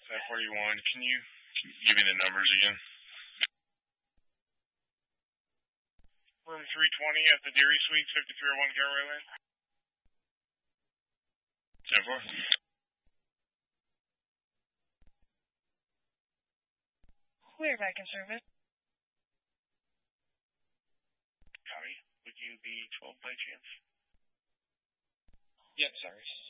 1041. Can you give me the numbers again? Room 320 at the Deary Suites, 5301 Caraway Lane. 10-4. Where I can serve it? Copy. Would you be 12 by chance? Yep, sorry.